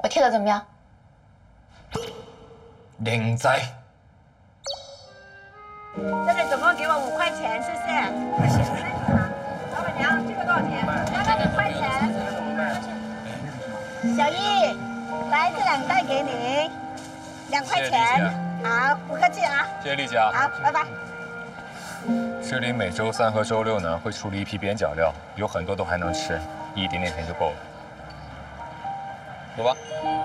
贴的怎么样？ 靓仔。 这个总共给我5块钱，是不是？老板娘，这个多少钱？刚刚5块钱。小易，来这2袋给你，2块钱。好，不客气啊。 谢谢丽佳。 好，拜拜。 这里每周3和周6呢会处理一批边角料，有很多都还能吃，一点点甜就够了。走吧。